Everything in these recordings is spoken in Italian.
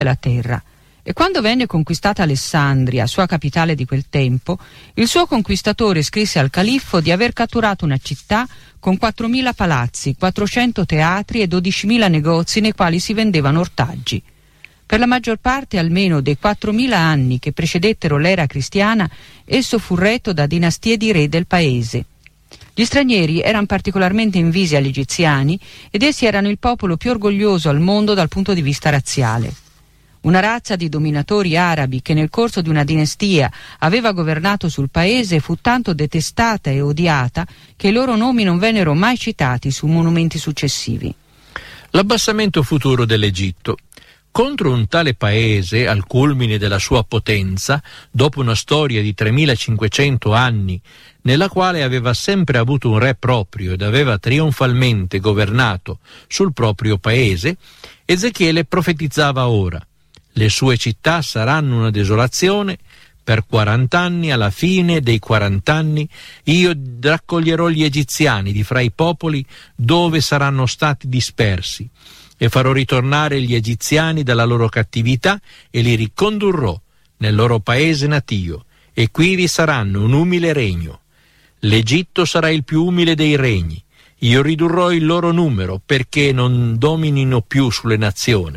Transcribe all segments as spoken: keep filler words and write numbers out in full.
della terra. E quando venne conquistata Alessandria, sua capitale di quel tempo, il suo conquistatore scrisse al califfo di aver catturato una città con quattromila palazzi, quattrocento teatri e dodicimila negozi nei quali si vendevano ortaggi. Per la maggior parte almeno dei quattromila anni che precedettero l'era cristiana, esso fu retto da dinastie di re del paese. Gli stranieri erano particolarmente invisi agli egiziani ed essi erano il popolo più orgoglioso al mondo dal punto di vista razziale. Una razza di dominatori arabi che nel corso di una dinastia aveva governato sul paese fu tanto detestata e odiata che i loro nomi non vennero mai citati su monumenti successivi. L'abbassamento futuro dell'Egitto. Contro un tale paese, al culmine della sua potenza, dopo una storia di tremilacinquecento anni, nella quale aveva sempre avuto un re proprio ed aveva trionfalmente governato sul proprio paese, Ezechiele profetizzava ora: le sue città saranno una desolazione, per quarant'anni, alla fine dei quarant'anni, io raccoglierò gli egiziani di fra i popoli dove saranno stati dispersi, e farò ritornare gli egiziani dalla loro cattività e li ricondurrò nel loro paese natio, e qui vi saranno un umile regno. L'Egitto sarà il più umile dei regni, io ridurrò il loro numero perché non dominino più sulle nazioni.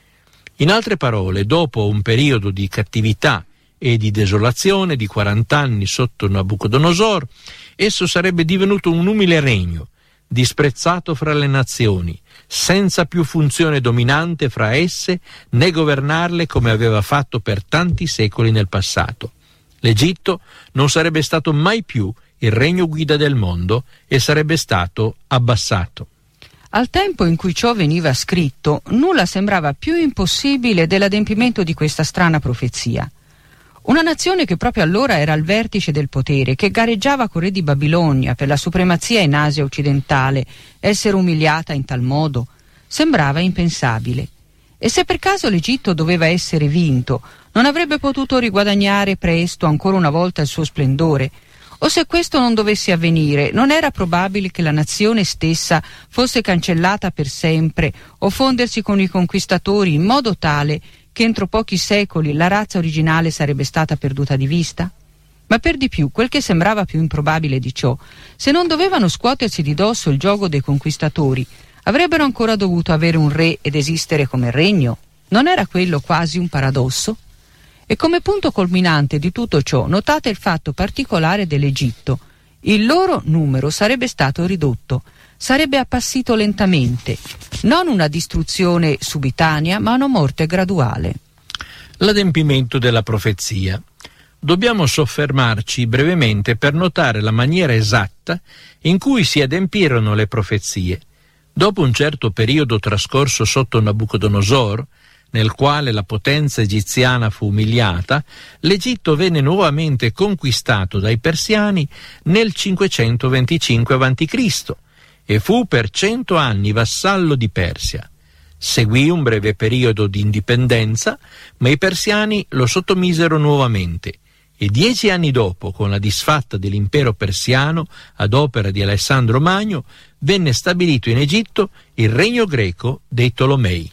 In altre parole, dopo un periodo di cattività e di desolazione di quarant'anni sotto Nabucodonosor, esso sarebbe divenuto un umile regno, disprezzato fra le nazioni, senza più funzione dominante fra esse, né governarle come aveva fatto per tanti secoli nel passato. L'Egitto non sarebbe stato mai più il regno guida del mondo e sarebbe stato abbassato. Al tempo in cui ciò veniva scritto, nulla sembrava più impossibile dell'adempimento di questa strana profezia. Una nazione che proprio allora era al vertice del potere, che gareggiava con re di Babilonia per la supremazia in Asia occidentale, essere umiliata in tal modo, sembrava impensabile. E se per caso l'Egitto doveva essere vinto, non avrebbe potuto riguadagnare presto ancora una volta il suo splendore? O se questo non dovesse avvenire, non era probabile che la nazione stessa fosse cancellata per sempre o fondersi con i conquistatori in modo tale che entro pochi secoli la razza originale sarebbe stata perduta di vista? Ma per di più, quel che sembrava più improbabile di ciò, se non dovevano scuotersi di dosso il giogo dei conquistatori, avrebbero ancora dovuto avere un re ed esistere come regno? Non era quello quasi un paradosso? E come punto culminante di tutto ciò, notate il fatto particolare dell'Egitto. Il loro numero sarebbe stato ridotto, sarebbe appassito lentamente, non una distruzione subitanea, ma una morte graduale. L'adempimento della profezia. Dobbiamo soffermarci brevemente per notare la maniera esatta in cui si adempirono le profezie. Dopo un certo periodo trascorso sotto Nabucodonosor, nel quale la potenza egiziana fu umiliata, l'Egitto venne nuovamente conquistato dai persiani nel cinquecentoventicinque avanti Cristo e fu per cento anni vassallo di Persia. Seguì un breve periodo di indipendenza, ma i persiani lo sottomisero nuovamente e dieci anni dopo, con la disfatta dell'impero persiano ad opera di Alessandro Magno, venne stabilito in Egitto il regno greco dei Tolomei.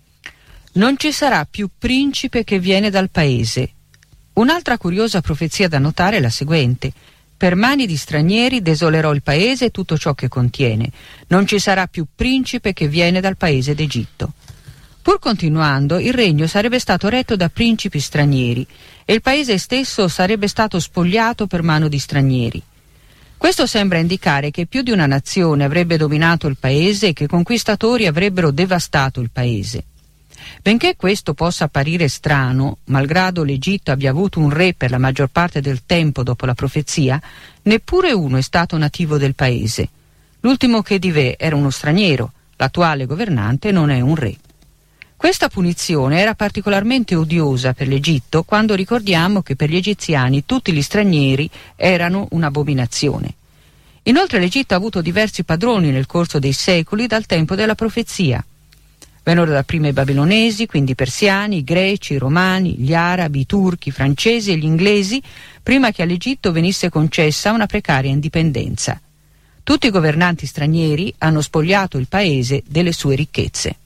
Non ci sarà più principe che viene dal paese. Un'altra curiosa profezia da notare è la seguente: per mani di stranieri desolerò il paese e tutto ciò che contiene. Non ci sarà più principe che viene dal paese d'Egitto. Pur continuando, il regno sarebbe stato retto da principi stranieri e il paese stesso sarebbe stato spogliato per mano di stranieri. Questo sembra indicare che più di una nazione avrebbe dominato il paese e che conquistatori avrebbero devastato il paese. Benché questo possa apparire strano, malgrado l'Egitto abbia avuto un re per la maggior parte del tempo dopo la profezia, neppure uno è stato nativo del paese. L'ultimo Chedivè era uno straniero, l'attuale governante non è un re. Questa punizione era particolarmente odiosa per l'Egitto quando ricordiamo che per gli egiziani tutti gli stranieri erano un'abominazione. Inoltre l'Egitto ha avuto diversi padroni nel corso dei secoli dal tempo della profezia. Vennero dapprima i babilonesi, quindi i persiani, i greci, i romani, gli arabi, i turchi, i francesi e gli inglesi, prima che all'Egitto venisse concessa una precaria indipendenza. Tutti i governanti stranieri hanno spogliato il paese delle sue ricchezze.